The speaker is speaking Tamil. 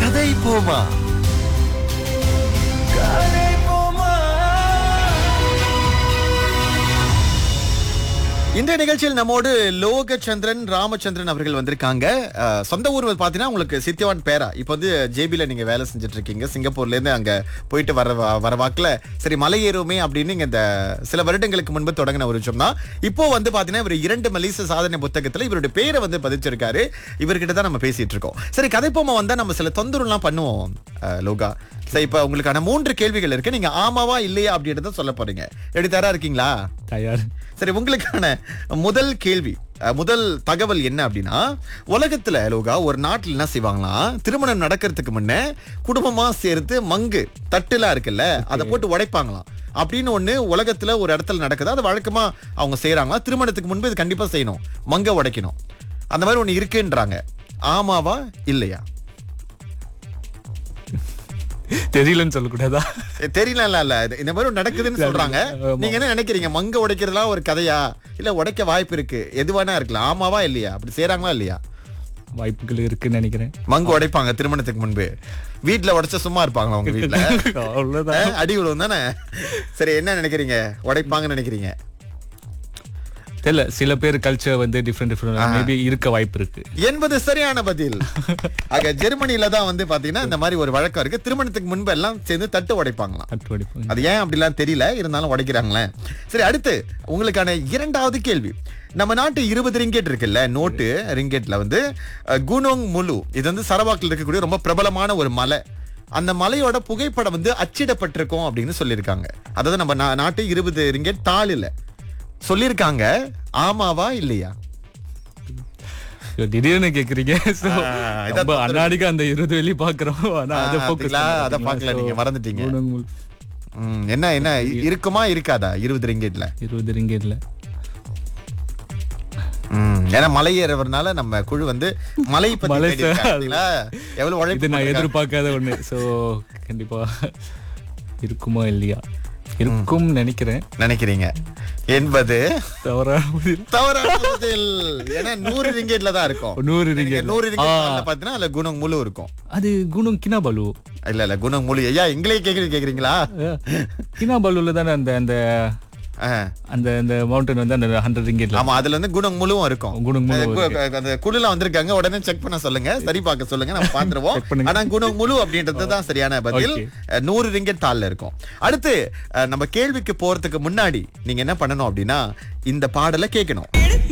கதை போமா. இந்த நிகழ்ச்சியில் நம்மோடு லோகச்சந்திரன் ராமச்சந்திரன் அவர்கள் வந்திருக்காங்க. சொந்த ஊர் பாத்தீங்கன்னா உங்களுக்கு சித்திவான் பேரா. இப்ப வந்து ஜேபில நீங்க வேலை செஞ்சுட்டு இருக்கீங்க. சிங்கப்பூர்ல இருந்து அங்க போயிட்டு வர வாக்குல சரி மலை ஏறுமே அப்படின்னு இந்த சில வருடங்களுக்கு முன்பு தொடங்கின ஒரு விஷயம் தான். இப்போ வந்து பாத்தீங்கன்னா இவர் 2 மலேசிய சாதனை புத்தகத்துல இவருடைய பேரை வந்து பதிச்சிருக்காரு. இவர்கிட்ட தான் நம்ம பேசிட்டு இருக்கோம். சரி, கதைப்போமா வந்தா நம்ம சில தொந்தரவுலாம் பண்ணுவோம் லோகா. சரி, இப்ப உங்களுக்கான 3 கேள்விகள் இருக்கு. நீங்க ஆமாவா இல்லையா அப்படின்றத சொல்ல போறீங்க. எப்படி தயாரா இருக்கீங்களா? தயார். சரி, உங்களுக்கான முதல் கேள்வி, முதல் தகவல் என்ன அப்படின்னா, உலகத்துல லோகா ஒரு நாட்டுல என்ன செய்வாங்களாம், திருமணம் நடக்கிறதுக்கு முன்ன குடும்பமா சேர்த்து மங்கு தட்டுலாம் இருக்குல்ல, அதை போட்டு உடைப்பாங்களாம். அப்படின்னு ஒண்ணு உலகத்துல ஒரு இடத்துல நடக்குது. அது வழக்கமா அவங்க செய்யறாங்களா. திருமணத்துக்கு முன்பு இது கண்டிப்பா செய்யணும், மங்க உடைக்கணும். அந்த மாதிரி ஒண்ணு இருக்குன்றாங்க. ஆமாவா இல்லையா? தெரியலன்னு சொல்லக்கூடாதா? தெரியல இல்ல, இந்த மாதிரி நடக்குதுன்னு சொல்றாங்க. நீங்க என்ன நினைக்கிறீங்க? மங்க உடைக்கிறதுலாம் ஒரு கதையா, இல்ல உடைக்க வாய்ப்பு இருக்கு, எதுவானா இருக்கலாம். ஆமாவா இல்லையா? அப்படி செய்யறாங்களா இல்லையா? வாய்ப்புகள் இருக்குன்னு நினைக்கிறேன். மங்கு உடைப்பாங்க திருமணத்துக்கு முன்பு. வீட்டுல உடைச்ச சும்மா இருப்பாங்களா உங்க வீட்டுல? அவ்வளவுதான். அடி விழுவும் தானே. சரி, என்ன நினைக்கிறீங்க? உடைப்பாங்கன்னு நினைக்கிறீங்க? தெரியல, சில பேர் கல்ச்சர் வந்து டிஃப்ரெண்ட் மேபி இருக்க வாய்ப்பு இருக்கு என்பது சரியான பதில். ஆக ஜெர்மனில தான் வந்து பாத்தீங்கன்னா இந்த மாதிரி ஒரு வழக்கம் இருக்கு. திருமணத்துக்கு முன்பு எல்லாம் சேர்ந்து தட்டு உடைப்பாங்களாம். அது ஏன் அப்படிலாம் தெரியல, இருந்தாலும் உடைக்கிறாங்களே. சரி, அடுத்து உங்களுக்கான 2வது கேள்வி. நம்ம நாட்டு 20 ரிங்கெட் இருக்குல்ல, நோட்டு ரிங்கெட்ல வந்து குனோங் முலு, இது வந்து சரவாக்கில் இருக்கக்கூடிய ரொம்ப பிரபலமான ஒரு மலை. அந்த மலையோட புகைப்படம் வந்து அச்சிடப்பட்டிருக்கும் அப்படின்னு சொல்லியிருக்காங்க. அதாவது நம்ம நாட்டு 20 ரிங்கெட் தாளில சொல்லிருக்காங்க. ஆமாவா இல்லையா? திடீர்னு கேக்குறீங்க. அண்ணாடிக்கு அந்த 20 வெள்ளி பாக்குறோம். அத பாக்கல, நீங்க மறந்துட்டீங்க. என்ன என்ன இருக்குமா இருக்காதா 20 ரிங்கெட்ல? 20 ரிங்கெட்ல ஏன்னா மலை ஏறவர்னால நம்ம குழு வந்து மலை பத்தி எவ்வளவு உழைப்பு நான் எதிர்பார்க்காத ஒண்ணு. சோ கண்டிப்பா இருக்குமா இல்லையா? இருக்கும் நினைக்கிறீங்க என்பது தவறான பதில். ஏன்னா 100 ரிங்கெட்ல தான் இருக்கும். 100 ரிங்கெட் பாத்தீங்கன்னா அதுல குணம் முழு இருக்கும். அது குணம் கினாபாலு இல்ல குணம் முழு. ஐயா இங்களே கேக்குறீங்களா? கினாபாலுல தானே அந்த அந்த அந்த மவுண்டன் வந்து அந்த 100 ரிங்கெட்ல. ஆமா, அதுல வந்து குணம் முழுவும் இருக்கும். அந்த குழுல வந்திருக்காங்க, உடனே செக் பண்ண சொல்லுங்க, சரி பார்க்க சொல்லுங்க, நம்ம பாத்துருவோம். ஆனா குணம் முழு அப்படின்றது தான் சரியான பதில். 100 ரிங்கெட் தாள்ல இருக்கும். அடுத்து நம்ம கேள்விக்கு போறதுக்கு முன்னாடி நீங்க என்ன பண்ணணும் அப்படின்னா, இந்த பாடலை கேட்கணும்.